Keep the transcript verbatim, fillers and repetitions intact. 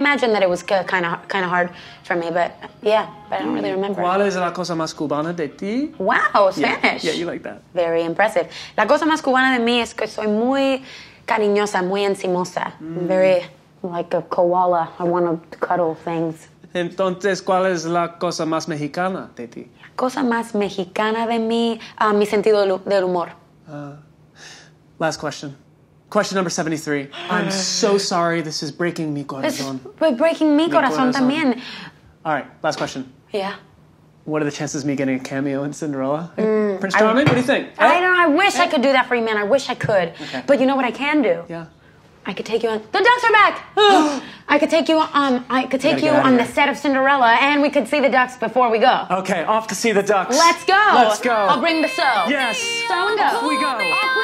imagine that it was kind of kind of hard for me, but yeah, but I don't really remember. ¿Cuál es la cosa más cubana de ti? Wow, Spanish. Yeah, yeah, you like that. Very impressive. La cosa más cubana de mí es que soy muy cariñosa, muy encimosa. Mm. Very like a koala. I want to cuddle things. Entonces, ¿cuál es la cosa más mexicana de ti? La cosa más mexicana de mí, uh, mi sentido del, del humor. Uh, last question. Question number seventy-three. I'm so sorry. This is breaking mi corazón. It's breaking mi, mi corazón, corazón también. All right, last question. Yeah. What are the chances of me getting a cameo in Cinderella? Mm, Prince Charming, what do you think? I eh? don't know. I wish eh? I could do that for you, man. I wish I could. Okay. But you know what I can do? Yeah. I could take you on. The ducks are back. I could take you. Um, I could take you on the set of Cinderella, and we could see the ducks before we go. Okay, off to see the ducks. Let's go. Let's go. I'll bring the sew. Yes. Sew and go. Off we go.